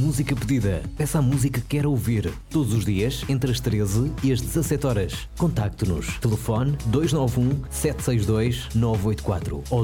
música pedida. Peça a música que quer ouvir. Todos os dias, entre as 13 e as 17 horas. Contacte-nos. Telefone 291-762-984 ou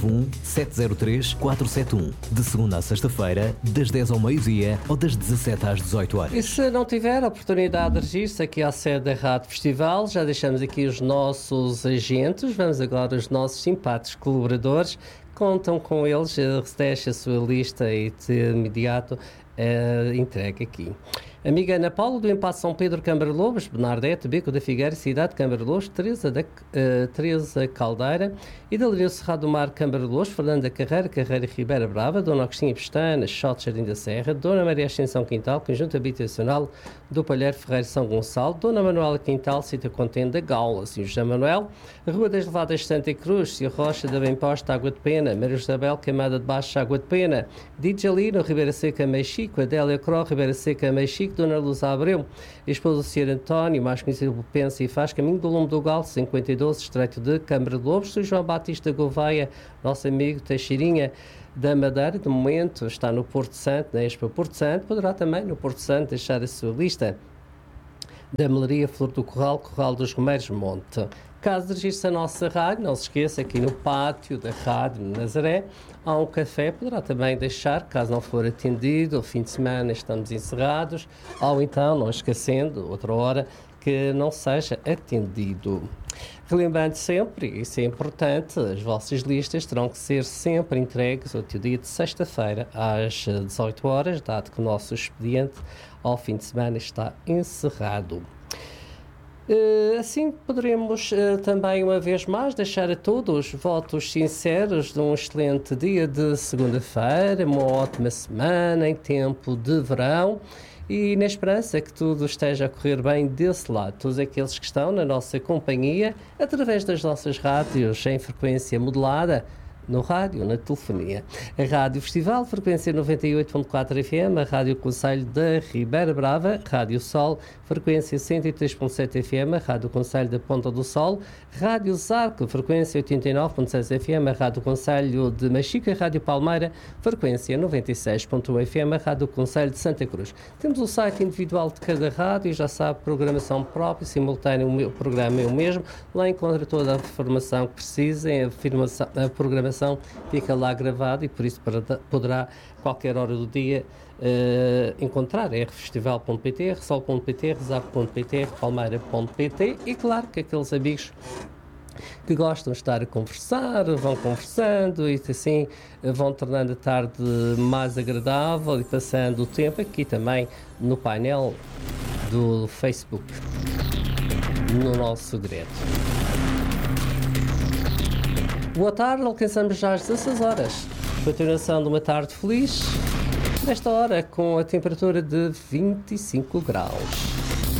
291-703-471. De segunda a sexta-feira, das 10 ao meio-dia ou das 17 às 18 horas. E se não tiver a oportunidade de registro aqui à sede da Rádio Festival, já deixamos aqui os nossos agentes. Vamos agora aos nossos simpáticos colaboradores. Contam com eles, deixa a sua lista e de imediato entrega aqui. Amiga Ana Paula, do Empate São Pedro, Câmara Lobos, Bernardete, Beco da Figueira, Cidade, Câmara Lobos, Teresa Caldeira, Idalina Cerrado do Mar, Câmara Lobos, Fernanda Carreira Ribeira Brava, Dona Agostinha Pestana, Xote Jardim da Serra, Dona Maria Ascensão Quintal, Conjunto Habitacional do Palheiro Ferreira São Gonçalo, Dona Manuela Quintal, Cita Contente da Gaula, Sr. José Manuel, Rua das Levadas Santa Cruz, Sr. Rocha da Bem Posta, Água de Pena, Maria Isabel Queimada de Baixo, Água de Pena, Dijalino, Ribeira Seca, Meixico, Adélia Cro, Ribeira Seca, Meixico, Dona Luz Abreu, esposa do Sr. António, mais conhecido por Pensa e Faz, Caminho do Lume do Galo, 52, Estreito de Câmara de Lobos, Sr. João Batista Gouveia, nosso amigo Teixeirinha da Madeira, de momento está no Porto Santo, na Expo Porto Santo, poderá também no Porto Santo deixar a sua lista. Da Melaria Flor do Corral, Corral dos Romeiros Monte. Caso registre a nossa rádio, não se esqueça, aqui no pátio da Rádio Nazaré há um café, poderá também deixar, caso não for atendido, ao fim de semana estamos encerrados, ou então, não esquecendo, outra hora, que não seja atendido. Relembrando sempre, isso é importante, as vossas listas terão que ser sempre entregues até o dia de sexta-feira às 18 horas, dado que o nosso expediente ao fim de semana está encerrado. Assim poderemos também uma vez mais deixar a todos votos sinceros de um excelente dia de segunda-feira, uma ótima semana em tempo de verão e na esperança que tudo esteja a correr bem desse lado. Todos aqueles que estão na nossa companhia através das nossas rádios em frequência modulada, no rádio, na telefonia. A Rádio Festival, frequência 98.4 FM, a Rádio Conselho da Ribeira Brava, Rádio Sol, frequência 103.7 FM, a Rádio Conselho da Ponta do Sol, Rádio Zarco, frequência 89.6 FM, a Rádio Conselho de Machica, Rádio Palmeira, frequência 96.1 FM, a Rádio Conselho de Santa Cruz. Temos o site individual de cada rádio, já sabe, programação própria, simultâneo, o meu programa é o mesmo, lá encontra toda a informação que precisem, a programação fica lá gravado e por isso poderá qualquer hora do dia encontrar rfestival.pt, rsol.pt, rezap.pt, palmeira.pt e claro que aqueles amigos que gostam de estar a conversar, vão conversando e assim vão tornando a tarde mais agradável e passando o tempo aqui também no painel do Facebook, no nosso direto. Boa tarde, alcançamos já às 16 horas. Continuação de uma tarde feliz, nesta hora com a temperatura de 25 graus.